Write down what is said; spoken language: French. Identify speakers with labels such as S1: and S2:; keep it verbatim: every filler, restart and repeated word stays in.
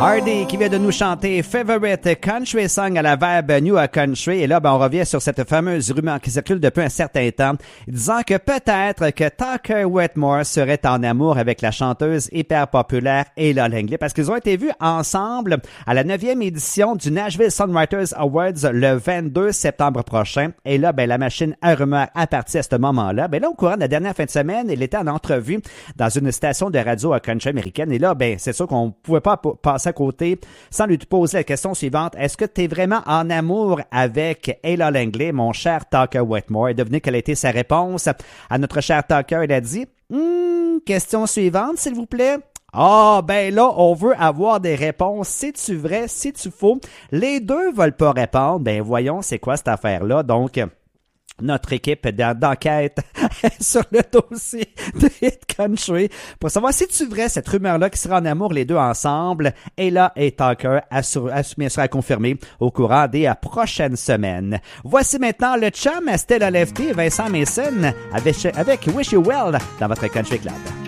S1: Hardy qui vient de nous chanter Favorite Country Song à la verbe New Country. Et là, ben, on revient sur cette fameuse rumeur qui circule depuis un certain temps, disant que peut-être que Tucker Whitmore serait en amour avec la chanteuse hyper populaire Ella Langley, parce qu'ils ont été vus ensemble à la neuvième édition du Nashville Songwriters Awards le vingt-deux septembre prochain. Et là, ben, la machine à rumeurs a parti à ce moment-là. Ben là, au courant de la dernière fin de semaine, il était en entrevue dans une station de radio country américaine. Et là, ben, c'est sûr qu'on pouvait pas p- passer à côté sans lui poser la question suivante. Est-ce que tu es vraiment en amour avec Ella Langley, mon cher Tucker Whitmore? Et devinez quelle a été sa réponse à notre cher Tucker. Il a dit, hmm, question suivante, s'il vous plaît. Ah, ben là, on veut avoir des réponses. C'est-tu vrai? C'est-tu faux? Les deux veulent pas répondre. Ben voyons, c'est quoi cette affaire-là? Donc, notre équipe d'enquête sur le dossier de Hit Country pour savoir si c'est vrai cette rumeur-là qui sera en amour les deux ensemble. Ella et Tucker bien sûr à confirmer au courant des prochaines semaines. Voici maintenant le chum Stella Lefty et Vincent Mason avec, avec Wish You Well dans votre Country Club.